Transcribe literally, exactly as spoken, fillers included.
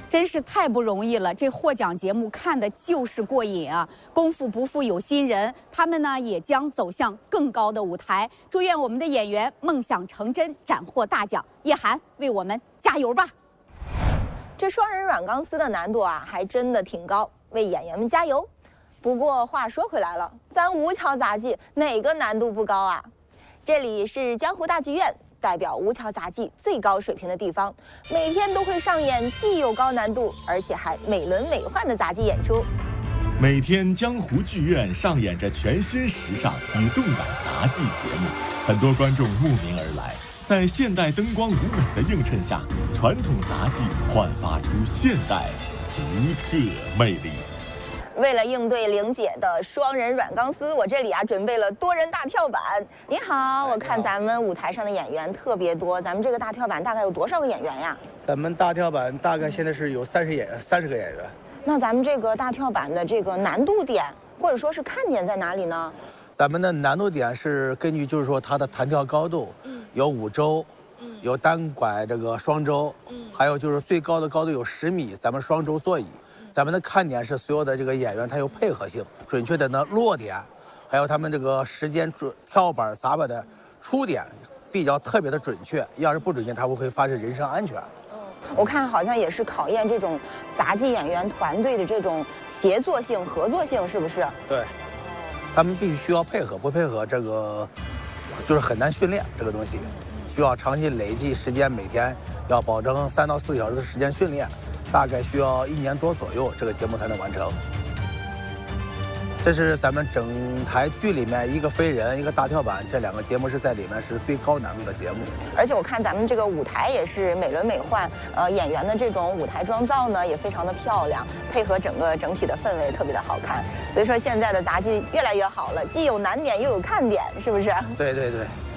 真是太不容易了。这获奖节目看的就是过瘾啊！功夫不负有心人，他们呢也将走向更高的舞台。祝愿我们的演员梦想成真，斩获大奖！叶涵，为我们加油吧！ 这双人软钢丝的难度啊，还真的挺高，为演员们加油！不过话说回来了，咱吴桥杂技哪个难度不高啊？这里是江湖大剧院，代表吴桥杂技最高水平的地方，每天都会上演既有高难度，而且还美轮美奂的杂技演出。 每天江湖剧院上演着全新时尚与动感杂技节目，很多观众慕名而来。在现代灯光舞美的映衬下，传统杂技焕发出现代独特魅力。 为了应对玲姐的双人软钢丝，我这里啊准备了多人大跳板。你好，我看咱们舞台上的演员特别多，咱们这个大跳板大概有多少个演员呀？ 咱们大跳板大概现在是有三十演三十个演员。 那咱们这个大跳板的这个难度点或者说是看点在哪里呢？ 咱们的难度点是根据就是说它的弹跳高度，有五周，有单拐这个双周，还有就是最高的高度有十米，咱们双周座椅。咱们的看点是所有的这个演员他有配合性，准确的呢落点，还有他们这个时间准跳板砸板的出点比较特别的准确，要是不准确，它会发生人身安全。 我看好像也是考验这种杂技演员团队的这种协作性、合作性，是不是？ 对，他们必须需要配合，不配合这个就是很难训练这个东西，需要长期累计时间，每天要保证三到四个小时的时间训练，大概需要一年多左右，这个节目才能完成。这是咱们整台剧里面一个飞人，一个大跳板，这两个节目是在里面是最高难度的节目。 而且我看咱们这个舞台也是美轮美奂，呃，演员的这种舞台妆造呢也非常的漂亮，配合整个整体的氛围特别的好看。所以说现在的杂技越来越好了，既有难点又有看点，是不是？ 对对对。